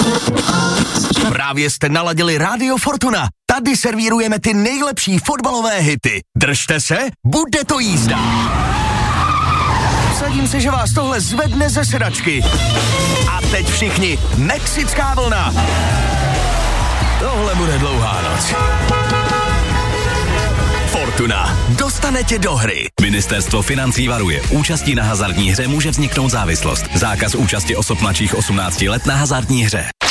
Právě jste naladili Rádio Fortuna. Tady servírujeme ty nejlepší fotbalové hity. Držte se, bude to jízda. Vsadím se, že vás tohle zvedne ze sedačky. A teď všichni, mexická vlna. Tohle bude dlouhá noc. Fortuna. Dostane tě do hry. Ministerstvo financí varuje. Účastí na hazardní hře může vzniknout závislost. Zákaz účasti osob mladších 18 let na hazardní hře.